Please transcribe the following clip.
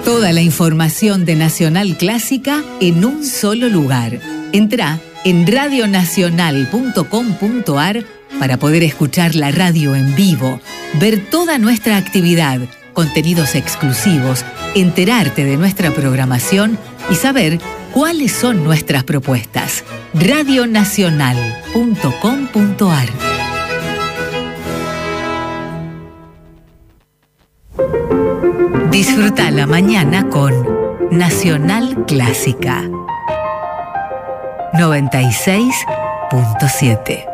Toda la información de Nacional Clásica en un solo lugar. Entrá en radionacional.com.ar para poder escuchar la radio en vivo, ver toda nuestra actividad, contenidos exclusivos, enterarte de nuestra programación y saber cuáles son nuestras propuestas. radionacional.com.ar. Disfruta la mañana con Nacional Clásica 96.7.